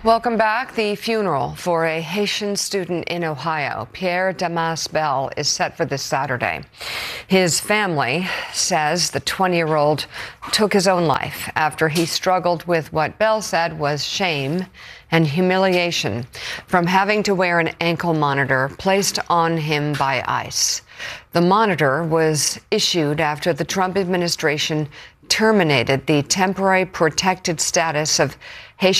Welcome back. The funeral for a Haitian student in Ohio, Pierre Damas Bell, is set for this Saturday. His family says the 20-year-old took his own life after he struggled with what Bell said was shame and humiliation from having to wear an ankle monitor placed on him by ICE. The monitor was issued after the Trump administration terminated the temporary protected status of Haitian